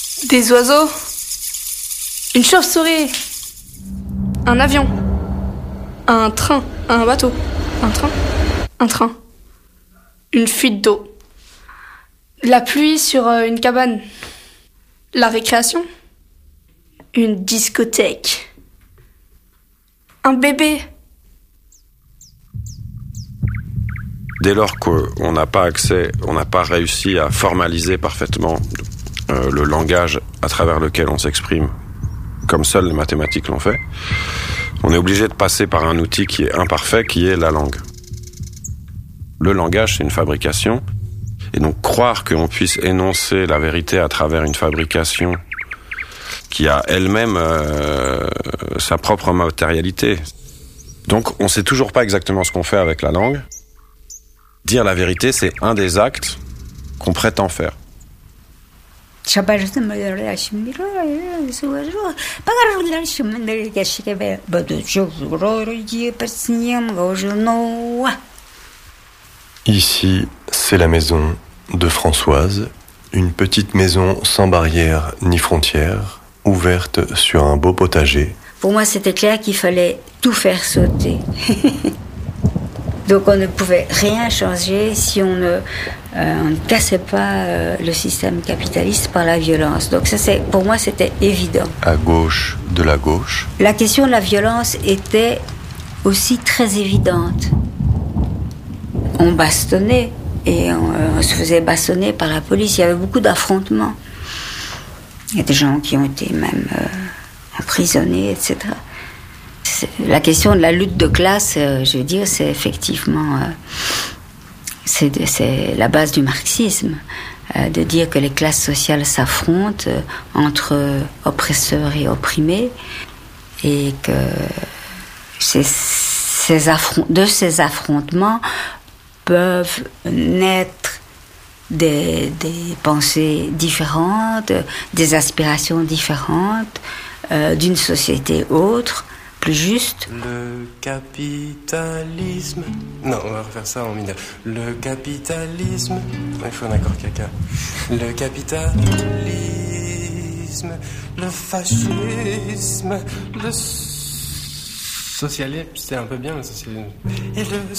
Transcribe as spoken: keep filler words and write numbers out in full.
Des oiseaux. Une chauve-souris. Un avion. Un train. Un bateau. Un train. Un train. Une fuite d'eau. La pluie sur une cabane. La récréation. Une discothèque. Un bébé. Dès lors qu'on n'a pas accès, on n'a pas réussi à formaliser parfaitement euh, le langage à travers lequel on s'exprime, comme seules les mathématiques l'ont fait, on est obligé de passer par un outil qui est imparfait, qui est la langue. Le langage, c'est une fabrication, et donc croire qu'on puisse énoncer la vérité à travers une fabrication qui a elle-même euh, sa propre matérialité. Donc on ne sait toujours pas exactement ce qu'on fait avec la langue. Dire la vérité, c'est un des actes qu'on prétend faire. Ici, c'est la maison de Françoise, une petite maison sans barrière ni frontières, ouverte sur un beau potager. Pour moi, c'était clair qu'il fallait tout faire sauter. Donc on ne pouvait rien changer si on ne, euh, on ne cassait pas euh, le système capitaliste par la violence. Donc ça, c'est, pour moi, c'était évident. À gauche de la gauche. La question de la violence était aussi très évidente. On bastonnait et on, euh, on se faisait bastonner par la police. Il y avait beaucoup d'affrontements. Il y a des gens qui ont été même euh, emprisonnés, et cetera. La question de la lutte de classe, euh, je veux dire, c'est effectivement euh, c'est, c'est la base du marxisme, euh, de dire que les classes sociales s'affrontent euh, entre oppresseurs et opprimés, et que ces, ces affron- de ces affrontements peuvent naître des, des pensées différentes, des aspirations différentes, euh, d'une société autre, plus juste. Le capitalisme... Non, on va refaire ça en mineur. Le capitalisme... Il faut un accord caca. Le capitalisme... Le fascisme... Le socialisme... C'est un peu bien le socialisme. Et le